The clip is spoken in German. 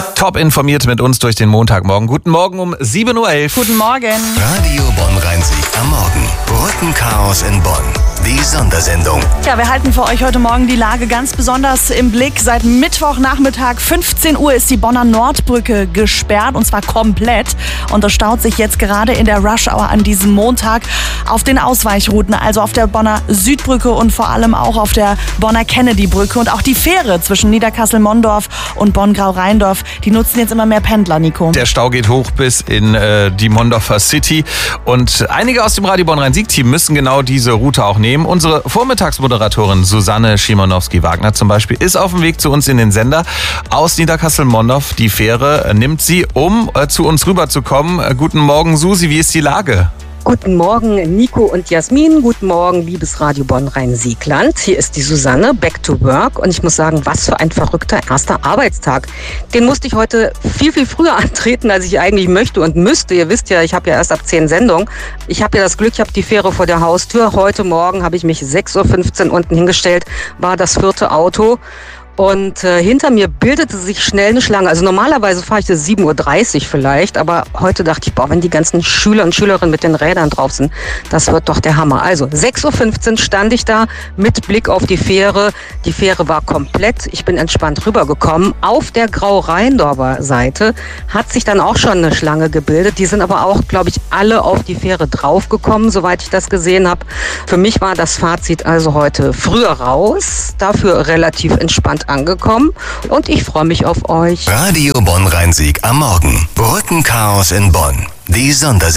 Top informiert mit uns durch den Montagmorgen. Guten Morgen um 7.11 Uhr. Guten Morgen. Radio Bonn-Rhein-Sieg am Morgen. Brückenchaos in Bonn. Die Sondersendung. Ja, wir halten für euch heute Morgen die Lage ganz besonders im Blick. Seit Mittwochnachmittag 15 Uhr ist die Bonner Nordbrücke gesperrt und zwar komplett. Und das staut sich jetzt gerade in der Rush-Hour an diesem Montag auf den Ausweichrouten, also auf der Bonner Südbrücke und vor allem auch auf der Bonner Kennedy-Brücke. Und auch die Fähre zwischen Niederkassel-Mondorf und Bonn-Grau-Rheindorf, die nutzen jetzt immer mehr Pendler, Nico. Der Stau geht hoch bis in die Mondorfer City. Und einige aus dem Radio Bonn-Rhein-Sieg-Team müssen genau diese Route auch nehmen. Unsere Vormittagsmoderatorin Susanne Schimanowski-Wagner zum Beispiel ist auf dem Weg zu uns in den Sender. Aus Niederkassel-Mondorf, die Fähre nimmt sie, um zu uns rüberzukommen. Guten Morgen, Susi, wie ist die Lage? Guten Morgen, Nico und Jasmin. Guten Morgen, liebes Radio Bonn-Rhein-Siegland. Hier ist die Susanne, back to work. Und ich muss sagen, was für ein verrückter erster Arbeitstag. Den musste ich heute viel, viel früher antreten, als ich eigentlich möchte und müsste. Ihr wisst ja, ich habe ja erst ab 10 Sendung. Ich habe ja das Glück, ich habe die Fähre vor der Haustür. Heute Morgen habe ich mich 6.15 Uhr unten hingestellt, war das 4. Auto. Und hinter mir bildete sich schnell eine Schlange. Also normalerweise fahre ich das 7.30 Uhr vielleicht, aber heute dachte ich, wenn die ganzen Schüler und Schülerinnen mit den Rädern drauf sind, das wird doch der Hammer. Also 6.15 Uhr stand ich da mit Blick auf die Fähre. Die Fähre war komplett. Ich bin entspannt rübergekommen. Auf der Grau-Rheindorfer Seite hat sich dann auch schon eine Schlange gebildet. Die sind aber auch, glaube ich, alle auf die Fähre draufgekommen, soweit ich das gesehen habe. Für mich war das Fazit also heute früher raus, dafür relativ entspannt angekommen und ich freue mich auf euch. Radio Bonn-Rhein-Sieg am Morgen. Brückenchaos in Bonn. Die Sondersendung.